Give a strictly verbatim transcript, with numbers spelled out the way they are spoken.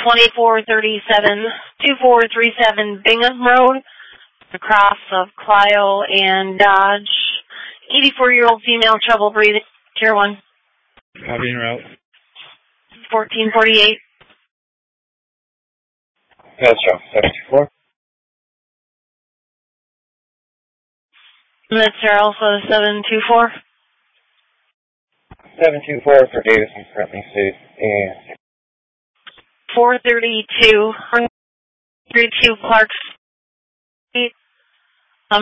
twenty-four thirty-seven, two four three seven Bingham Road, across of Clio and Dodge. eighty-four-year-old female, trouble breathing, tier one. Copy en route. fourteen forty-eight. Pass truck, seven two four. That's Alpha seven two four. seven two four for Davison, currently safe. And four thirty-two. thirty-two Clark Street.